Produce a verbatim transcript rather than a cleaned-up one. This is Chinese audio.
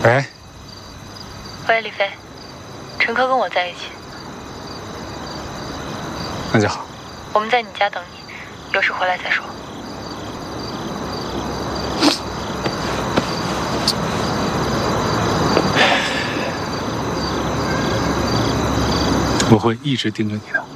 喂， 喂，李飞，陈科跟我在一起。 那就好。 我们在你家等你，有事回来再说。 我会一直盯着你的。